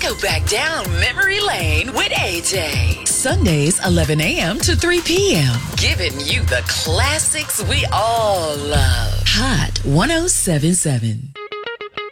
go back down memory lane with AJ. Sundays, 11 a.m. to 3 p.m. Giving you the classics we all love. Hot 107.7.